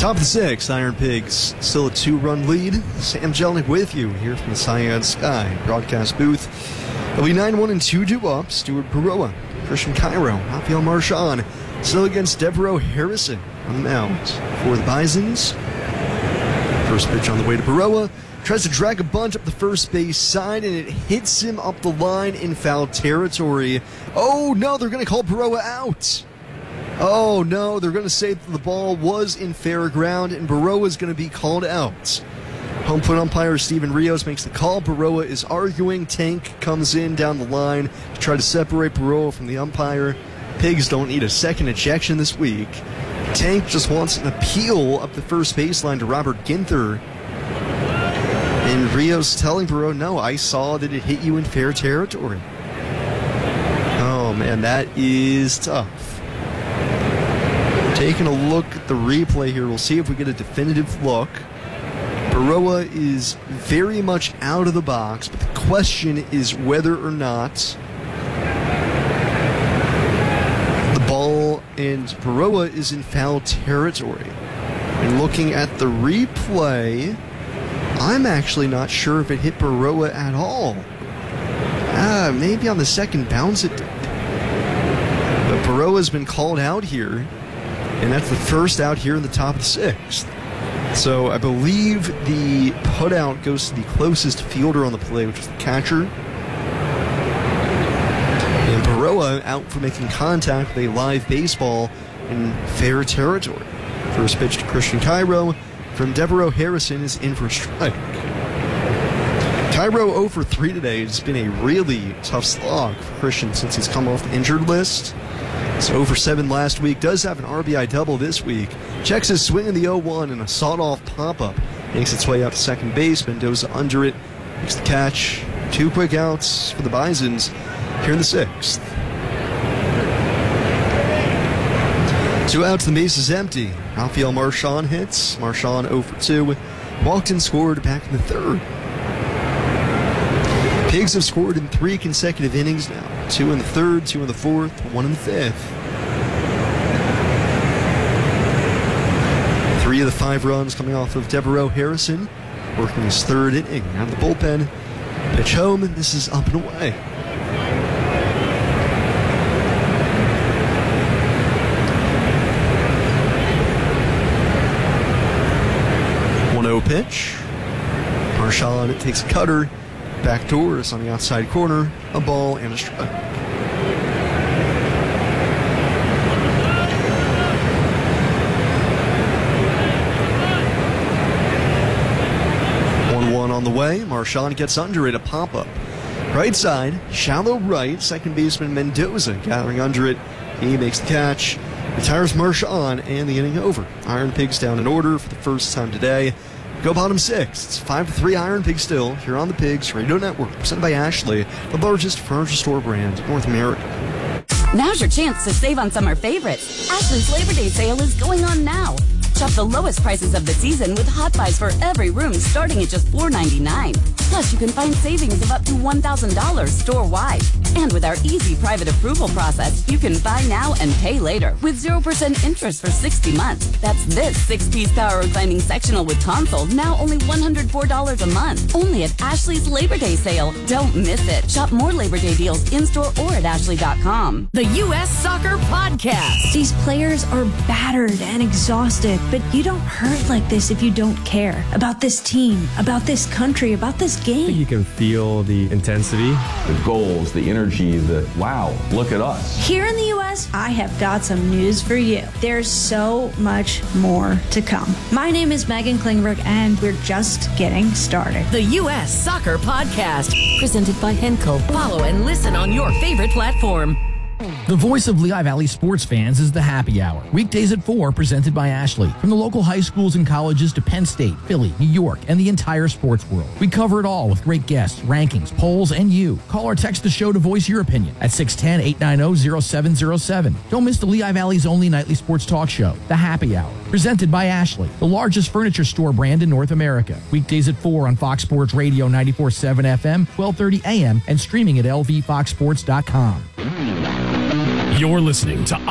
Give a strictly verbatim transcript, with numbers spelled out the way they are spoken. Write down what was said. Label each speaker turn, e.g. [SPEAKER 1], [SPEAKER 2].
[SPEAKER 1] Top of the sixth, Iron Pigs still a two-run lead. Sam Jelnick with you here from the Cyan Sky broadcast booth. It'll be nine one and two due up. Stuart Peroa, Christian Cairo, Rafael Marchand still against Devereaux Harrison on the mound for the Bisons. First pitch on the way to Peroa. Tries to drag a bunt up the first base side, and it hits him up the line in foul territory. Oh, no, they're going to call Peroa out. Oh, no, they're going to say that the ball was in fair ground, and Peroa is going to be called out. Home plate umpire Steven Rios makes the call. Peroa is arguing. Tank comes in down the line to try to separate Peroa from the umpire. Pigs don't need a second ejection this week. Tank just wants an appeal up the first baseline to Robert Ginther. And Rios telling Peroa, no, I saw that it hit you in fair territory. Oh, man, that is tough. Taking a look at the replay here, we'll see if we get a definitive look. Peroa is very much out of the box, but the question is whether or not the ball and Peroa is in foul territory. And looking at the replay, I'm actually not sure if it hit Peroa at all. Ah, maybe on the second bounce it did. But Peroa's been called out here, and that's the first out here in the top of the sixth. So I believe the putout goes to the closest fielder on the play, which is the catcher. And Peroa out for making contact with a live baseball in fair territory. First pitch to Christian Cairo from Devereaux Harrison is in for a strike. Cairo oh for three today. It's been a really tough slog for Christian since he's come off the injured list. So oh for seven last week, does have an R B I double this week. Checks his swing in the oh one and a sawed-off pop-up. Makes its way out to second base. Mendoza under it. Makes the catch. Two quick outs for the Bisons here in the sixth. Two outs, the base is empty. Rafael Marchand hits. Marchand oh for two. Walked and scored back in the third. Pigs have scored in three consecutive innings now. Two in the third, two in the fourth, one in the fifth. Three of the five runs coming off of Devereaux Harrison, working his third inning out of the bullpen. Pitch home, and this is up and away. one oh pitch. Marchand takes a cutter. Back doors on the outside corner, a ball and a strike. one one on the way. Marchand gets under it, a pop-up. Right side, shallow right, second baseman Mendoza gathering under it. He makes the catch, retires Marchand, and the inning over. Iron Pigs down in order for the first time today. Go bottom six. It's five to three Iron Pigs still here on the Pigs Radio Network, presented by Ashley, the largest furniture store brand in North America.
[SPEAKER 2] Now's your chance to save on summer favorites. Ashley's Labor Day sale is going on now. Shop the lowest prices of the season with hot buys for every room starting at just four ninety-nine. Plus, you can find savings of up to one thousand dollars store-wide. And with our easy private approval process, you can buy now and pay later with zero percent interest for sixty months. That's this six-piece power reclining sectional with console, now only one hundred four dollars a month. Only at Ashley's Labor Day sale. Don't miss it. Shop more Labor Day deals in-store or at ashley dot com.
[SPEAKER 3] The U S Soccer Podcast.
[SPEAKER 4] These players are battered and exhausted, but you don't hurt like this if you don't care about this team, about this country, about this
[SPEAKER 5] I
[SPEAKER 4] game.
[SPEAKER 5] think you can feel the intensity.
[SPEAKER 6] The goals, the energy, the wow, look at us.
[SPEAKER 4] Here in the U S, I have got some news for you. There's so much more to come. My name is Megan Klingberg, and we're just getting started.
[SPEAKER 3] The U S Soccer Podcast, presented by Henco. Follow and listen on your favorite platform.
[SPEAKER 7] The voice of Lehigh Valley sports fans is the Happy Hour. Weekdays at four, presented by Ashley. From the local high schools and colleges to Penn State, Philly, New York, and the entire sports world. We cover it all with great guests, rankings, polls, and you. Call or text the show to voice your opinion at six one zero, eight nine zero, zero seven zero seven. Don't miss the Lehigh Valley's only nightly sports talk show, The Happy Hour. Presented by Ashley, the largest furniture store brand in North America. Weekdays at four on Fox Sports Radio ninety-four point seven F M, twelve thirty A M, and streaming at L V fox sports dot com.
[SPEAKER 8] You're listening to